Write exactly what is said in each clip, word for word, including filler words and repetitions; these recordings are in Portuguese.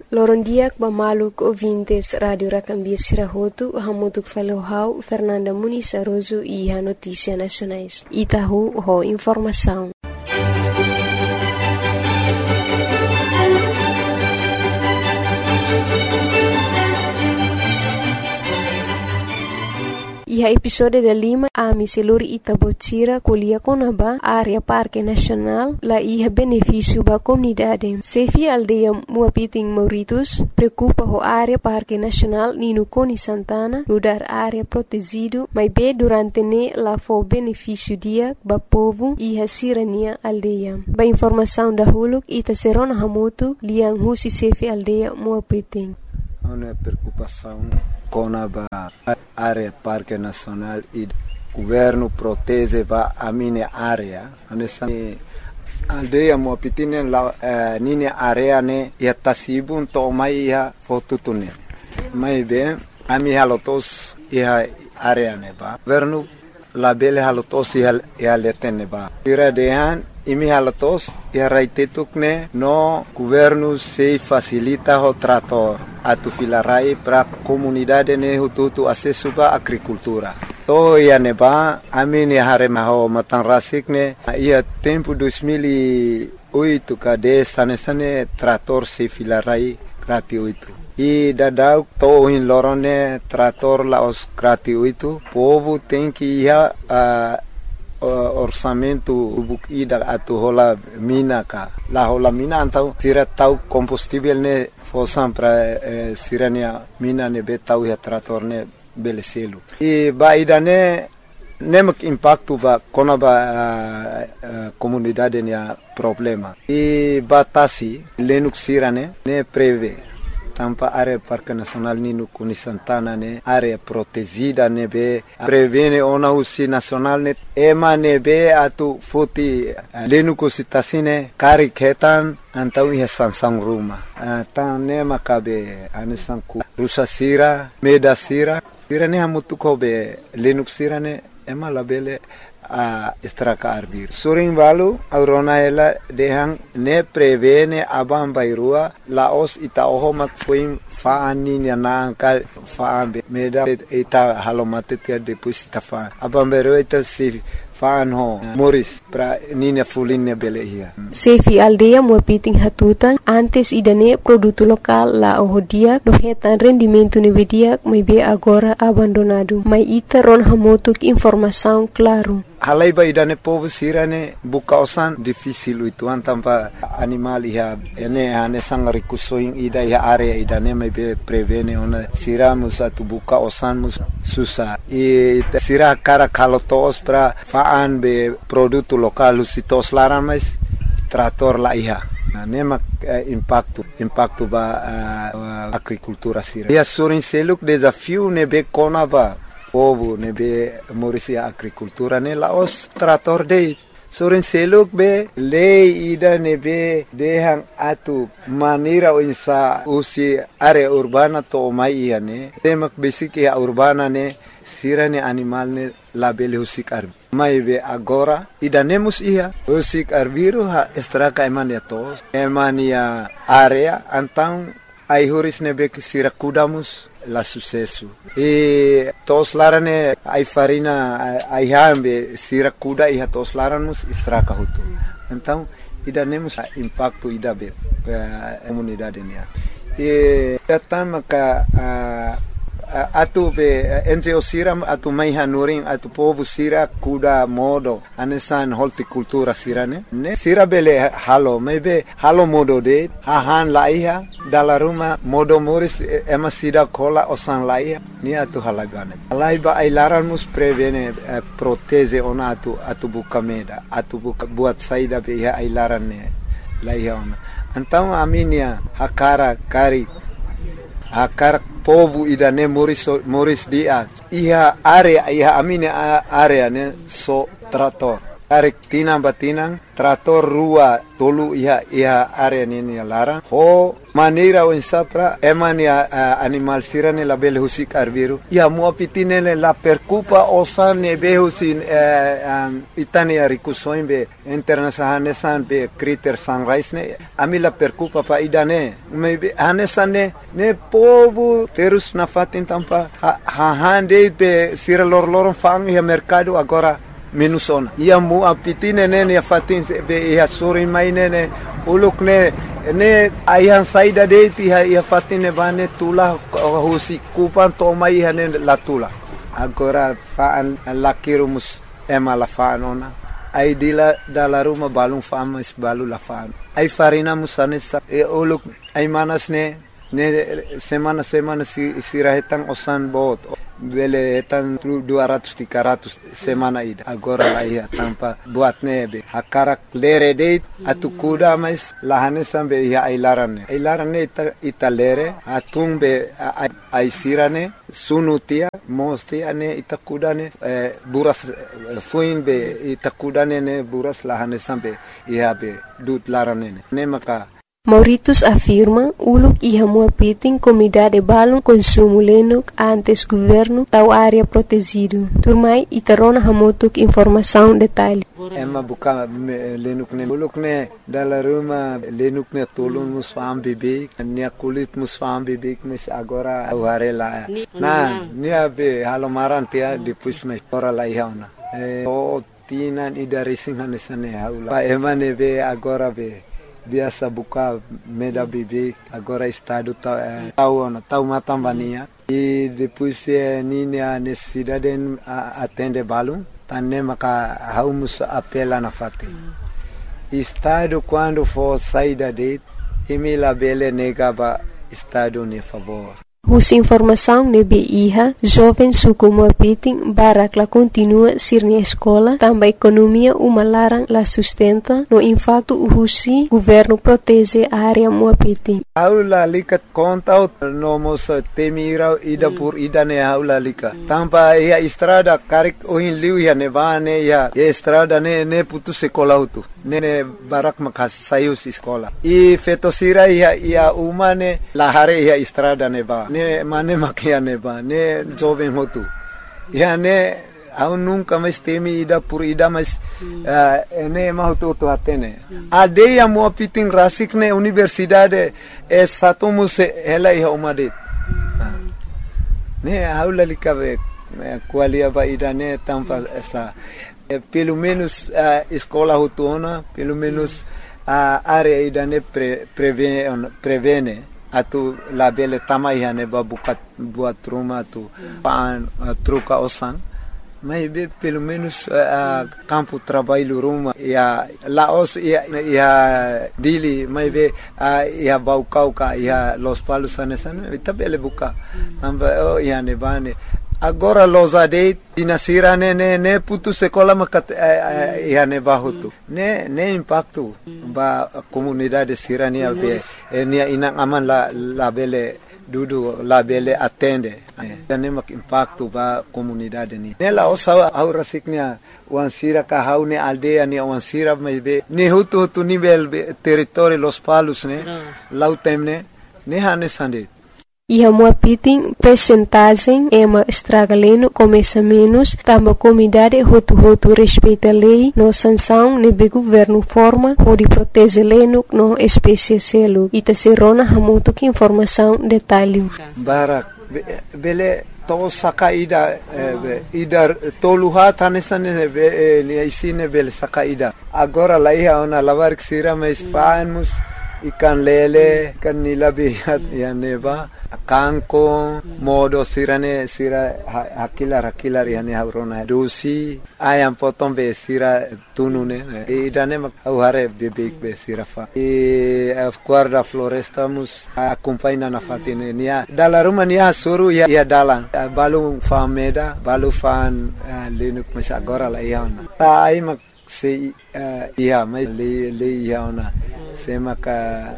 Lorondiak Bamaluk ouvintes Radio Racambia Sirahotu, Hamutuk Falohau, Fernanda Muniz Aroso e a Notícia Nacionais. Itahu, ho informação. E a episódio da Lima, a Miseluri Itabotira, Colia Conaba, área Parque Nacional, lá ia benefício para a comunidade. Sefi aldeia Muapiting Mauritus, preocupa a área Parque Nacional Nino Coni Santana, no dar área protegido, mas bem durante ne lá foi benefício dia para povo e a sirania aldeia. Ba informação da Huluk, Ita Serona Hamutu, Liang Husi Sefi aldeia Muapiting. Uma preocupação com a área Parque Nacional e o governo protege a minha área. A aldeia Muapiting la minha área ne ia tasibun to mai ia fotutune. Mai bem a minha halotos ia área ne ba. Governo la bele halotos ia ia letene ba. Tira dehan imi halatos ia raitetukne no governo se facilita o trator atu filarai para comunidade ne hututu acesso ba agricultura. To ia neba amini hare maho matang rasikne ia tempo dois mil e oito kade sane sane trator se filarai gratuito. E dadau to in lorone trator la os gratuito. Povo tem que ia uh, Uh, orçamento buk ida atu hola mina ka la hola mina antau sira tau combustível ne fosam para eh, sirania mina ne betau ya trator ne beleselu e ba ida ne nemak impacto ba kona ba uh, uh, comunidade ne problema e batasi lenuk sirane ne preve tampa área Parque Nacional Nino Coni Santana ne área protegida ne be prevene ona usi nacional ne ema ne be atu foti lenu kusitasine kari ketan antau ia sansang ruma tan ne makabe anisan ku rusa sira meda sira sira ne hamutu ko be lenu sira ne ema labele a estraka arbir surin balu aurona ela dehang ne prevene abam bairua laos ita ohomak fuim faani na ka faambe meda ita halomate tia depois ita fa abam bairua ita se faan ho Moris pra nina fulinha belehia. Sefi aldeia Muapiting Hatutan antes idane produto local la ohodia no hetan rendimento nevedia mai be agora abandonado. Mai ita ron hamotuk informação claro. Halai ba idane povo sirane buka osan difícil itu antampa animal ia ene ane sangari kusoing ida ia area idane mai be prevene ona siramus atu buka osan mus susah. E sira cara kalotos pra faan be produto local usitos laran mais trator la iha. Nema eh, impacto impacto ba uh, agricultura sira. Ia surin seluk desafio nebe kona ba povo nebe morisia agricultura ne laos trator de surin seluk be lei ida nebe dehang atu manira insa usi area urbana to mai ia ne temak basic ya urbana ne sirane animal ne labele husik arbi mai be agora ida nemus ia husik arbiru ha estraka eman ya tos eman ya area antang ai huris nebe sira kudamus la sucesso e tos larane ai farina ai hambe sira kuda e tos laramus estraka hutu então ida nemus impacto ida be comunidade nia e tatama ka atu be N G O siram atu mai hanuring atu povo sira kuda modo anesan horticultura sirane ne sira bele halo maybe halo modo de hahan laiha dala ruma modo moris ema sida kola osan laiha ni atu halagane laiba ai laran mus prevene eh, proteze ona atu atu bukameda atu buka buat saida be ai laran ne laiha ona então aminia hakara kari akar povo idane moris moris dia iha area iha amine area ne so trator Tarik tinang batinang, trator rua tolu iha iha area nini larang. Ho maneira o insapra eman ya uh, animal sirane la bel husik arbiru. Ya mua pitine la percupa osan ne behusin uh, um, itani ya rikusoin be international nesan be critter sunrise ne ami la percupa pa idane. Me be hanesan ne ne povo terus na fatin tampa ha, ha hande be sira lor lor fang ya mercado agora minusona. Ia mu apitine nene ya fatin be ya suri mai nene uluk ne ne ayan saida de ti ya fatine bane tula husi kupan to mai hane la tula. Agora fa lakirumus ema la fanona. Ai dila dala ruma balung fama is balu la fan. Ai farina musanesa e uluk ai manas ne ne semana semana si sirahetan osan bot. Bele etan dua ratus tiga ratus semana ida agora la ia tampa buat nebe hakarak lere date atu kuda mais lahane sambe ia ailarane ailarane ita ita lere atung be aisirane sunutia mosti ane ita kudane eh, buras fuin be ita kudane ne buras lahane sambe ia be dut larane ne maka Mauritius afirma uluk iha mua piting comunidade balon consumo lenuk antes governo tau área protegido. Turmai itarona hamotuk informação detalhe. Emma buka lenuk ne uluk ne dala ruma lenuk ne tolun mus fam bebek nia kulit mus fam bebek mes agora auharela. Na nia be halomaran tia depois me ora la ihauna. Eh, o tinan ida racing hanesane haula. Pa emane be agora be biasa buka meda bebê agora estado tá é, tá tá uma tambania e depois é, nini a necessidade a atende balão tanem maka haumus apela na fate estado quando for saída de emila bele negaba estado ne favor. Us informação nebe iha, jovem suku muapiting barak la continua sir na escola, também economia uma larang la sustenta, no infato uhusi, governo protege a área muapiting. Aula lika conta no mos temira ida por ida ne aula lika. Tampa ia estrada karik ohin liu ia nevane ia estrada ne ne putu sekolah utu. Ne ne barak makas sayus escola. I fetosira ia ia umane lahare ia estrada neva. Ne mane makia neva ne jovem hotu. Ia ne au nunca mais temi ida por ida mas uh, ne mahutu tu atene. Ade ya mo piting rasik ne universidade é satumus ela ia umadet. Ne aula likabe qualia ba ida ne tampa essa pelo menos a escola hutuna pelo menos a área ida ne pre, prevene prevene atu la bele tamai hane ba bukat buat rumah tu pan truca osan mas pelo menos a campo trabalho rumah ya laos ya ya dili mas be ya baukau ka ya los palos anesan itabele buka tamba oh ya ne bane. Agora los adeit dinasira ne ne ne putu sekolah makat ia ne bahutu ne ne impacto ba comunidade sirania be nia inang aman la la bele dudu la bele atende ne mak impacto ba comunidade ni ne la osa au rasiknya wansira ka haune aldea ni wansira me be ne hutu hutu nivel territorio los palos ne lautemne ne hane sandet. Iha muapiting percentagem ema estragaleno começa menos, tamba comunidade hotu-hotu respeita lei, no sanção nebe governo forma, pode proteger leno no espécie selo. Ita serona hamuto que informação detalhe. Barak, bele to saka ida ida toluha tanesane be ni isine bele saka ida. Agora la iha ona lavar sira mais panos ikan lele kan nilabihat ya neba kanko modo sirane sira hakilar hakilar yani haurona dosi ayam potong be sira tunune idane mak hare bebek be sira fa e guarda floresta mus acompanha na fatine nia dala rumah nia suru ya ya dalang balu fameda balu fan lenuk mas agora la iana ta ai mak se ia mai le le iana se maka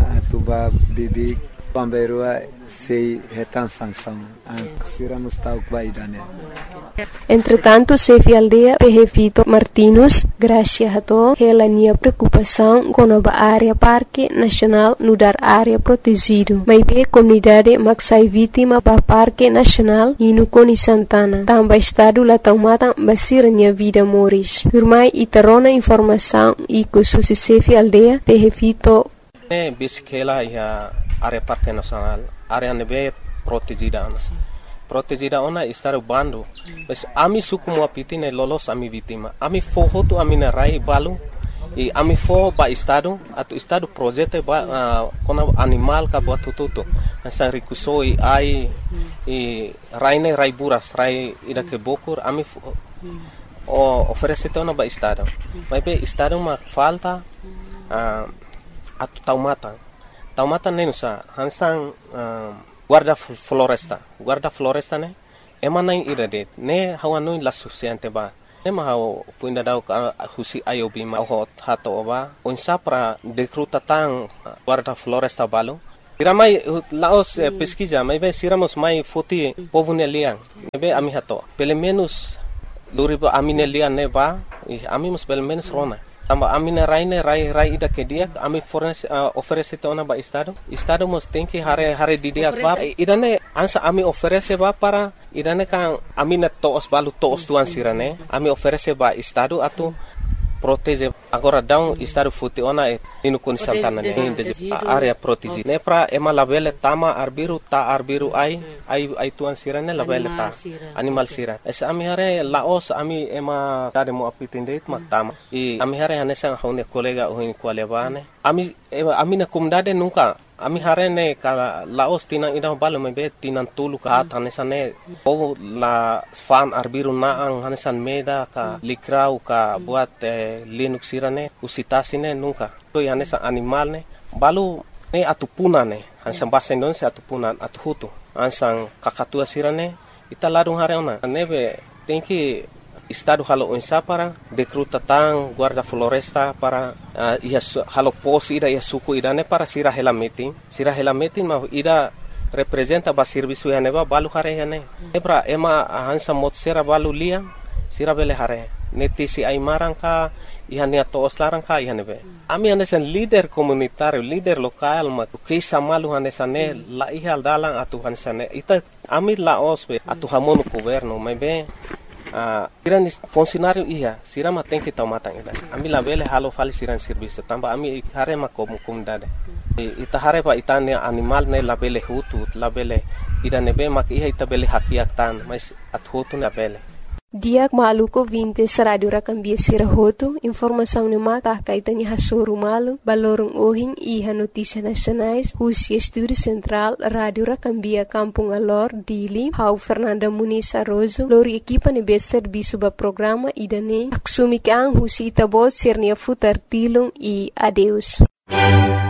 atuba bebek pamberua sei retan sansão sira mustauk baidane. Entretanto, Sefi Aldea Pehevito Martinus, gracia hato, hela nia preocupação com a área Parque Nacional no dar área protegido. Mas be comunidade maksai vítima ba Parque Nacional e no Coni Santana. Tamba estado la taumata basira nia vida moris. Firmai itarona informação e kususi Sefi Aldea Pehevito. Ne bisikela ya área Parque Nacional, área nebe protegida. Protegida ona estar bando, mas ami suku mo pitine lolos ami vítima. Ami fohoto ami na rai balu e ami fo ba estado atu estado projeto ba uh, kona animal ka buat tututo. Asa rikuso i ai e raine rai buras rai ida ke bokur ami fo, o oferece ona ba estado. Mas be estado ma falta uh, atu taumata. Taumata nenusa hansang uh, guarda floresta, guarda floresta ne, emana ira de, ne hawanui la suficiente ba, ne ma hau puinda dau ka husi ayobi ma ho hato ba, onsa pra decruta tang guarda floresta balo. Ira mai laos eh, pesquisa, mai be siramos mai foti povune liang, ne be ami hato, pelo menos luriba amine liang ne ba, e ami mus pelo menos rona. Tamba amina raine rai rai ida ke dia ami fornece uh, oferece ona ba estado estado mos tem que hare hare di dia ba idane ansa ami oferece ba para idane kan amina toos balu toos tuan sirane ami oferece ba estado atu protege agora down estado futi ona e nino Coni Santana ne de area protege ne pra ema labele tama arbiru ta arbiru ai ai ai tuan sirane labele ta animal sira es ami hare laos ami ema tade mo apitinde mak tama e ami hare anesa hone kolega ohin kwalebane ami ami na kumdade nunca ami hare ne kala laos tinang ida balo mebe tinang tulu ka tanesa ne o la fan arbiru na ang hanesan meda ka likrau ka buat eh, linux sirane usitasine nunca to yanesa animal ne balu ne atupuna ne hansan bahasa Indonesia atupuna atuhutu ansang kakatua sirane ita ladung hare ona nebe tem que estado halo onsa para decruta tang guarda floresta para uh, ia halo pos ida ia suku ida ne para sira hela meeting sira hela meeting ma ida representa ba serviço ya ne ba balu hare ya ne ebra ema hansa mot sera balu lia sira bele hare neti si ai marangka ihania toos larangka ihane be ami anesan leader komunitario leader lokal ma kisa malu anesan ne la ihal dalang atu hansa ne ita ami la ospe atu hamonu governo mebe Uh, siran funcionário ia sirama tem que tomar tanga ami la bele halo fali siran serviço tamba ami hare ma kom comunidade e ita hare pa itane animal ne la bele hutu la bele ida nebe mak ia ita bele hakiak tan mas at hutu na bele Diak maluko vinte sa radio rakambia sira hoto, informação ni maka kaitanya hasoro malu, balorong ohing iha notícia nacionais, Husi Estúdio Central, Radio Rakambia Kampung Alor, Dili, Hau Fernanda Muniz Arrozo, lori equipa ni bester bisuba programa idane, aksumikang Husi Itabot sirnia futar tilong i adeus.